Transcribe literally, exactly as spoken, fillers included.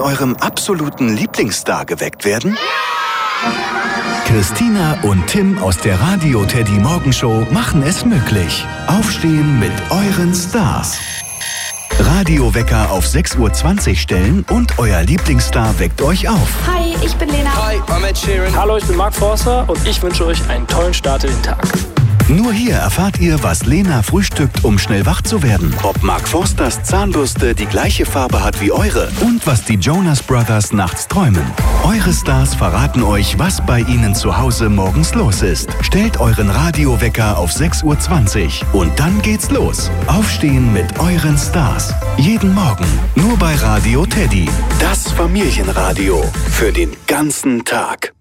eurem absoluten Lieblingsstar geweckt werden? Christina und Tim aus der Radio Teddy Morgenshow machen es möglich. Aufstehen mit euren Stars. Radiowecker auf sechs Uhr zwanzig stellen und euer Lieblingsstar weckt euch auf. Hi, ich bin Lena. Hi, I'm Ed Sheeran. Hallo, ich bin Mark Forster und ich wünsche euch einen tollen Start in den Tag. Nur hier erfahrt ihr, was Lena frühstückt, um schnell wach zu werden. Ob Mark Forsters Zahnbürste die gleiche Farbe hat wie eure. Und was die Jonas Brothers nachts träumen. Eure Stars verraten euch, was bei ihnen zu Hause morgens los ist. Stellt euren Radiowecker auf sechs Uhr zwanzig und dann geht's los. Aufstehen mit euren Stars. Jeden Morgen. Nur bei Radio Teddy. Das Familienradio. Für den ganzen Tag.